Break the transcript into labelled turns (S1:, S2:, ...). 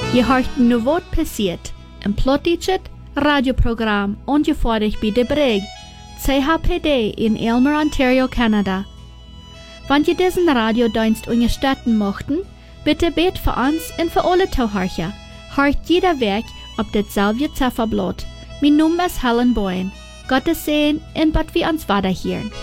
S1: Je hört nu wat passiert. Een plottichet radioprogram ongefährlich bij de Brig, CHPD in Aylmer, Ontario, Canada. Wenn ihr diesen Radiodienst unterstützen möchten, bitte bet für uns und für alle Zuhörer. Hört jeder Weg auf dasselbe Zifferblatt. Mein Name ist Helen Boyne. Gottes Segen und Gott wir uns weiterhören.